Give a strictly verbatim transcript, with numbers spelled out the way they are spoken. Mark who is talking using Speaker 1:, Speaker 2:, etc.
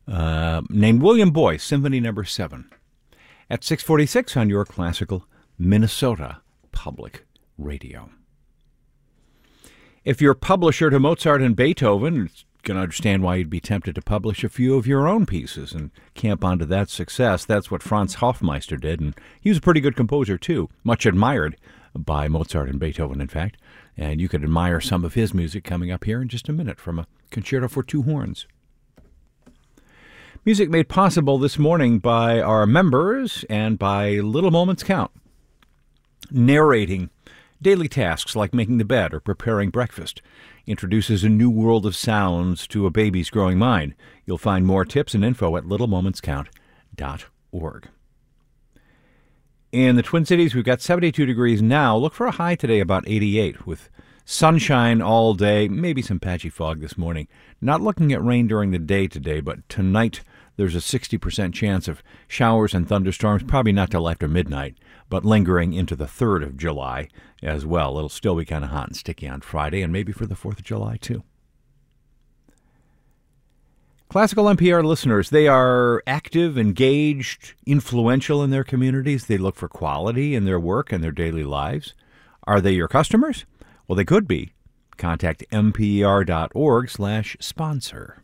Speaker 1: uh, named William Boyce, Symphony Number seven, at six forty-six on your classical Minnesota Public Radio. If you're publisher to Mozart and Beethoven, you can understand why you'd be tempted to publish a few of your own pieces and camp onto that success. That's what Franz Hofmeister did, and he was a pretty good composer, too, much admired by Mozart and Beethoven, in fact. And you could admire some of his music coming up here in just a minute from a concerto for two horns. Music made possible this morning by our members and by Little Moments Count, narrating daily tasks like making the bed or preparing breakfast, introduces a new world of sounds to a baby's growing mind. You'll find more tips and info at little moments count dot org. In the Twin Cities, we've got seventy-two degrees now. Look for a high today about eighty-eight with sunshine all day, maybe some patchy fog this morning. Not looking at rain during the day today, but tonight there's a sixty percent chance of showers and thunderstorms, probably not till after midnight, but lingering into the third of July as well. It'll still be kind of hot and sticky on Friday and maybe for the fourth of July too. Classical N P R listeners, they are active, engaged, influential in their communities. They look for quality in their work and their daily lives. Are they your customers? Well, they could be. Contact npr dot org slash sponsor.